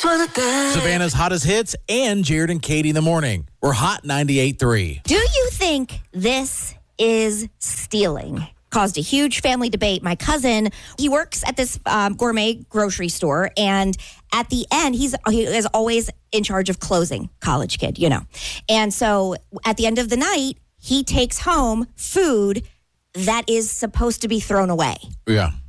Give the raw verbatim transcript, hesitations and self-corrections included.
Savannah's hottest hits and Jared and Katie in the morning. We're Hot ninety-eight point three. Do you think this is stealing? Caused a huge family debate. My cousin, he works at this um, gourmet grocery store, and at the end, he's he is always in charge of closing, college kid, you know. And so at the end of the night, he takes home food that is supposed to be thrown away. Yeah.